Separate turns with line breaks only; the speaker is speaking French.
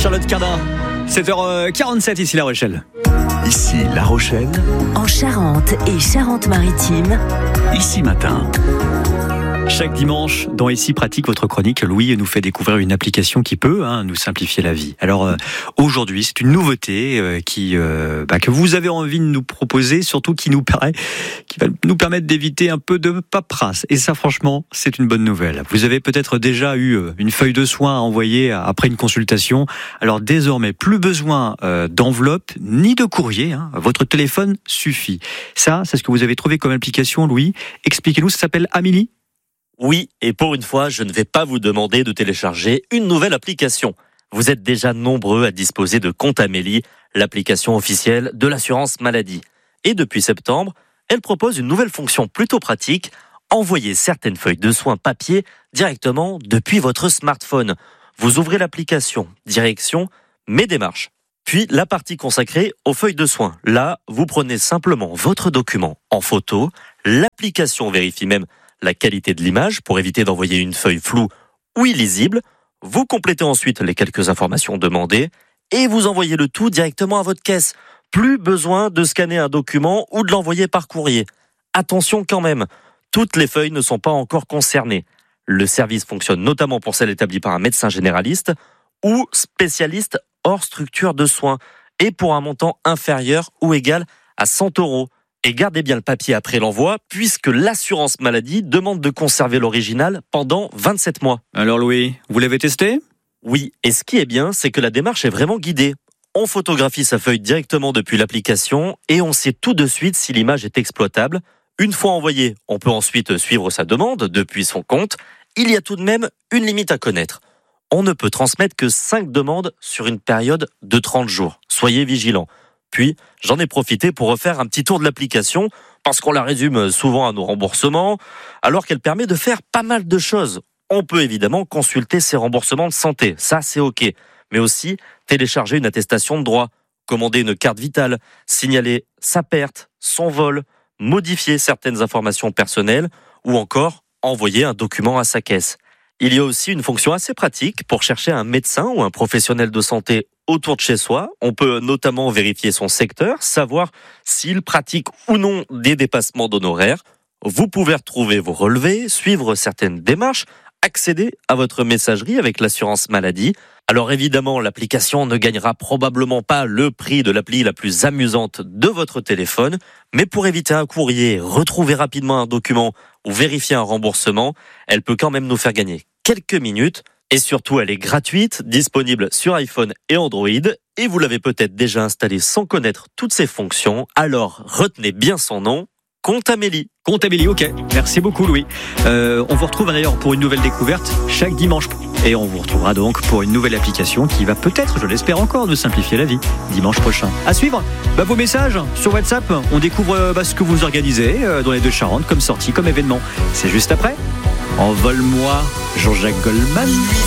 Charlotte Cardin, 7h47 ici La Rochelle.
Ici La Rochelle,
en Charente et Charente-Maritime,
Ici Matin.
Chaque dimanche, dans Ici Pratique, votre chronique, Louis nous fait découvrir une application qui peut nous simplifier la vie. Alors aujourd'hui, c'est une nouveauté que vous avez envie de nous proposer, surtout qui va nous permettre d'éviter un peu de paperasse. Et ça, franchement, c'est une bonne nouvelle. Vous avez peut-être déjà eu une feuille de soins à envoyer après une consultation. Alors désormais, plus besoin d'enveloppe ni de courrier. Votre téléphone suffit. Ça, c'est ce que vous avez trouvé comme application, Louis. Expliquez-nous, ça s'appelle Amélie ?
Oui, et pour une fois, je ne vais pas vous demander de télécharger une nouvelle application. Vous êtes déjà nombreux à disposer de Compte Amélie, l'application officielle de l'assurance maladie. Et depuis septembre, elle propose une nouvelle fonction plutôt pratique, envoyer certaines feuilles de soins papier directement depuis votre smartphone. Vous ouvrez l'application, direction Mes démarches. Puis la partie consacrée aux feuilles de soins. Là, vous prenez simplement votre document en photo, l'application vérifie même la qualité de l'image pour éviter d'envoyer une feuille floue ou illisible. Vous complétez ensuite les quelques informations demandées et vous envoyez le tout directement à votre caisse. Plus besoin de scanner un document ou de l'envoyer par courrier. Attention quand même, toutes les feuilles ne sont pas encore concernées. Le service fonctionne notamment pour celles établies par un médecin généraliste ou spécialiste hors structure de soins et pour un montant inférieur ou égal à 100 €. Et gardez bien le papier après l'envoi, puisque l'assurance maladie demande de conserver l'original pendant 27 mois.
Alors Louis, vous l'avez testé ?
Oui, et ce qui est bien, c'est que la démarche est vraiment guidée. On photographie sa feuille directement depuis l'application et on sait tout de suite si l'image est exploitable. Une fois envoyée, on peut ensuite suivre sa demande depuis son compte. Il y a tout de même une limite à connaître. On ne peut transmettre que 5 demandes sur une période de 30 jours. Soyez vigilants. Puis, j'en ai profité pour refaire un petit tour de l'application, parce qu'on la résume souvent à nos remboursements, alors qu'elle permet de faire pas mal de choses. On peut évidemment consulter ses remboursements de santé, ça c'est ok, mais aussi télécharger une attestation de droit, commander une carte vitale, signaler sa perte, son vol, modifier certaines informations personnelles, ou encore envoyer un document à sa caisse. Il y a aussi une fonction assez pratique pour chercher un médecin ou un professionnel de santé autour de chez soi. On peut notamment vérifier son secteur, savoir s'il pratique ou non des dépassements d'honoraires. Vous pouvez retrouver vos relevés, suivre certaines démarches, accéder à votre messagerie avec l'assurance maladie. Alors évidemment, l'application ne gagnera probablement pas le prix de l'appli la plus amusante de votre téléphone, mais pour éviter un courrier, retrouver rapidement un document ou vérifier un remboursement, elle peut quand même nous faire gagner quelques minutes. Et surtout, elle est gratuite, disponible sur iPhone et Android. Et vous l'avez peut-être déjà installée sans connaître toutes ses fonctions. Alors, retenez bien son nom, Compte Amélie.
Compte Amélie, ok. Merci beaucoup Louis. On vous retrouve d'ailleurs pour une nouvelle découverte chaque dimanche. Et on vous retrouvera donc pour une nouvelle application qui va peut-être, je l'espère encore, nous simplifier la vie dimanche prochain. À suivre, vos messages sur WhatsApp. On découvre ce que vous organisez dans les deux Charentes, comme sortie, comme événement. C'est juste après. Envole-moi, Jean-Jacques Goldman.